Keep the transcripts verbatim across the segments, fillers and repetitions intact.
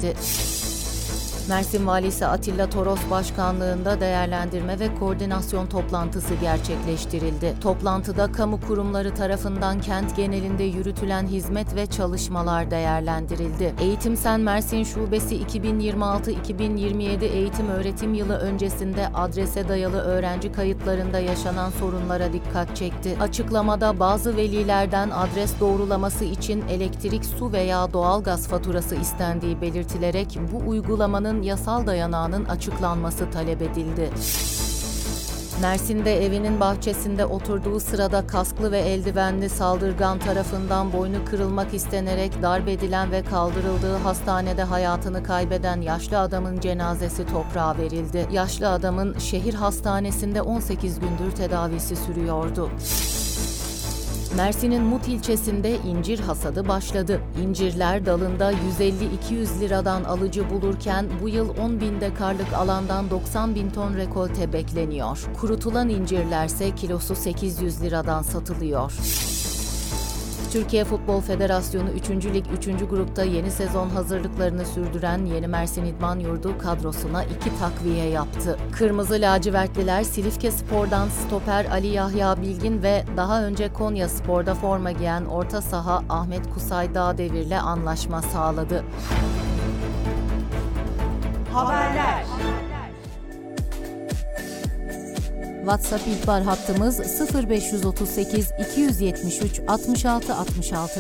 edildi. Mersin Valisi Atilla Toros başkanlığında değerlendirme ve koordinasyon toplantısı gerçekleştirildi. Toplantıda kamu kurumları tarafından kent genelinde yürütülen hizmet ve çalışmalar değerlendirildi. Eğitimsen Mersin Şubesi iki bin yirmi altı iki bin yirmi yedi eğitim öğretim yılı öncesinde adrese dayalı öğrenci kayıtlarında yaşanan sorunlara dikkat çekti. Açıklamada bazı velilerden adres doğrulaması için elektrik, su veya doğalgaz faturası istendiği belirtilerek bu uygulamanın yasal dayanağının açıklanması talep edildi. Mersin'de evinin bahçesinde oturduğu sırada kasklı ve eldivenli saldırgan tarafından boynu kırılmak istenerek darp edilen ve kaldırıldığı hastanede hayatını kaybeden yaşlı adamın cenazesi toprağa verildi. Yaşlı adamın şehir hastanesinde on sekiz gündür tedavisi sürüyordu. Mersin'in Mut ilçesinde incir hasadı başladı. İncirler dalında yüz elli iki yüz liradan alıcı bulurken bu yıl on bin dekarlık alandan doksan bin ton rekolte bekleniyor. Kurutulan incirlerse kilosu sekiz yüz liradan satılıyor. Türkiye Futbol Federasyonu üçüncü Lig üçüncü grupta yeni sezon hazırlıklarını sürdüren Yeni Mersin İdman Yurdu kadrosuna iki takviye yaptı. Kırmızı lacivertliler Silifkespor'dan stoper Ali Yahya Bilgin ve daha önce Konyaspor'da forma giyen orta saha Ahmet Kusay Dağdevir'le anlaşma sağladı. Haberler. WhatsApp ihbar hattımız sıfır beş otuz sekiz iki yüz yetmiş üç altmış altı altmış altı.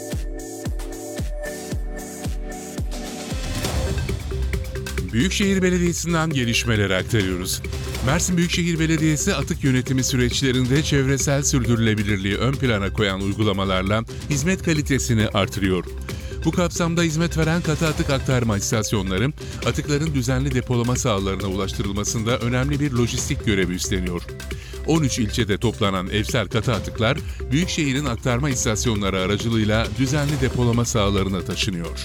Büyükşehir Belediyesi'nden gelişmeleri aktarıyoruz. Mersin Büyükşehir Belediyesi atık yönetimi süreçlerinde çevresel sürdürülebilirliği ön plana koyan uygulamalarla hizmet kalitesini artırıyor. Bu kapsamda hizmet veren katı atık aktarma istasyonları, atıkların düzenli depolama sahalarına ulaştırılmasında önemli bir lojistik görevi üstleniyor. on üç ilçede toplanan evsel katı atıklar, Büyükşehir'in aktarma istasyonları aracılığıyla düzenli depolama sahalarına taşınıyor.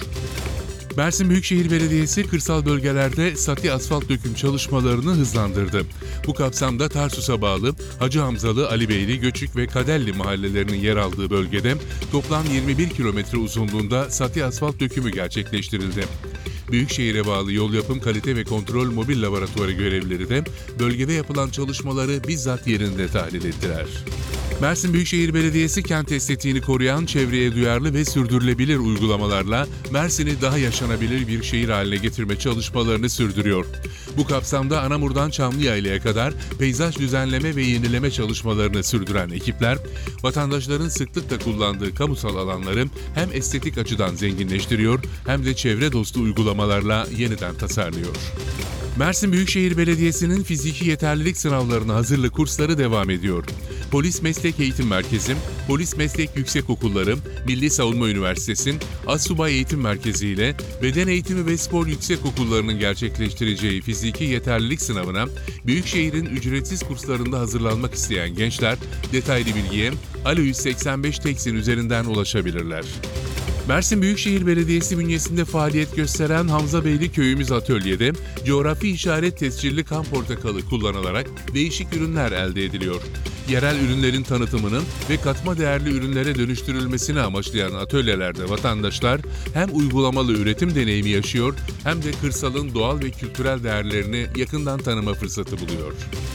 Mersin Büyükşehir Belediyesi kırsal bölgelerde sati asfalt döküm çalışmalarını hızlandırdı. Bu kapsamda Tarsus'a bağlı Hacı Hamzalı, Alibeyli, Göçük ve Kadelli mahallelerinin yer aldığı bölgede toplam yirmi bir kilometre uzunluğunda sati asfalt dökümü gerçekleştirildi. Büyükşehir'e bağlı Yol Yapım Kalite ve Kontrol Mobil Laboratuvarı görevlileri de bölgede yapılan çalışmaları bizzat yerinde tahlil ettiler. Mersin Büyükşehir Belediyesi kent estetiğini koruyan, çevreye duyarlı ve sürdürülebilir uygulamalarla Mersin'i daha yaşanabilir bir şehir haline getirme çalışmalarını sürdürüyor. Bu kapsamda Anamur'dan Çamlıyayla'ya kadar peyzaj düzenleme ve yenileme çalışmalarını sürdüren ekipler, vatandaşların sıklıkla kullandığı kamusal alanları hem estetik açıdan zenginleştiriyor hem de çevre dostu uygulamalarla yeniden tasarlıyor. Mersin Büyükşehir Belediyesi'nin fiziki yeterlilik sınavlarına hazırlık kursları devam ediyor. Polis Meslek Eğitim Merkezi, Polis Meslek Yüksekokulları, Milli Savunma Üniversitesi, Assubay Eğitim Merkezi ile Beden Eğitimi ve Spor Yüksekokullarının gerçekleştireceği fiziki yeterlilik sınavına Büyükşehir'in ücretsiz kurslarında hazırlanmak isteyen gençler detaylı bilgiye Alo yüz seksen beş Teksin üzerinden ulaşabilirler. Mersin Büyükşehir Belediyesi bünyesinde faaliyet gösteren Hamza Beyli Köyümüz Atölye'de coğrafi işaret tescilli kan portakalı kullanılarak değişik ürünler elde ediliyor. Yerel ürünlerin tanıtımının ve katma değerli ürünlere dönüştürülmesini amaçlayan atölyelerde vatandaşlar hem uygulamalı üretim deneyimi yaşıyor hem de kırsalın doğal ve kültürel değerlerini yakından tanıma fırsatı buluyor.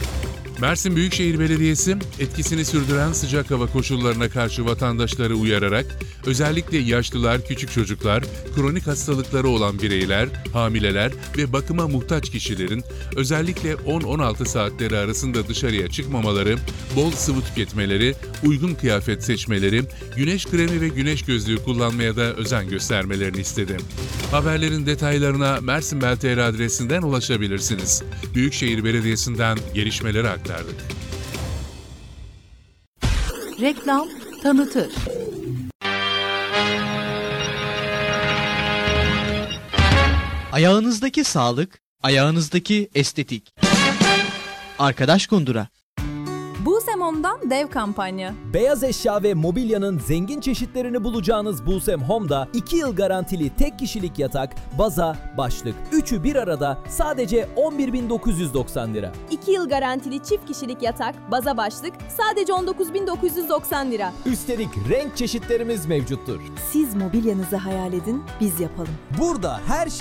Mersin Büyükşehir Belediyesi etkisini sürdüren sıcak hava koşullarına karşı vatandaşları uyararak özellikle yaşlılar, küçük çocuklar, kronik hastalıkları olan bireyler, hamileler ve bakıma muhtaç kişilerin özellikle on on altı saatleri arasında dışarıya çıkmamaları, bol sıvı tüketmeleri, uygun kıyafet seçmeleri, güneş kremi ve güneş gözlüğü kullanmaya da özen göstermelerini istedi. Haberlerin detaylarına Mersin Bel nokta tr adresinden ulaşabilirsiniz. Büyükşehir Belediyesi'nden gelişmeleri aktardık. Reklam tanıtır. Ayağınızdaki sağlık, ayağınızdaki estetik. Arkadaş Kundura. Busem Home'dan dev kampanya. Beyaz eşya ve mobilyanın zengin çeşitlerini bulacağınız Busem Home'da iki yıl garantili tek kişilik yatak, baza, başlık. Üçü bir arada sadece on bir bin dokuz yüz doksan lira. iki yıl garantili çift kişilik yatak, baza, başlık sadece on dokuz bin dokuz yüz doksan lira. Üstelik renk çeşitlerimiz mevcuttur. Siz mobilyanızı hayal edin, biz yapalım. Burada her şey